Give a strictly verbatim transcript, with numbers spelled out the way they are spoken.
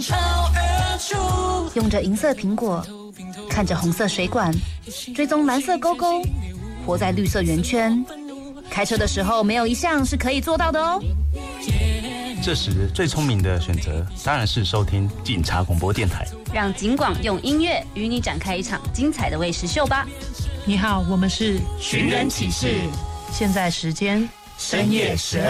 用着银色苹果，看着红色水管，追踪蓝色勾勾，活在绿色圆圈。开车的时候，没有一项是可以做到的哦。 这时最聪明的选择当然是收听警察广播电台， 让警广用音乐与你展开一场精彩的喂食秀吧。 你好，我们是寻人启事， 现在时间深夜十二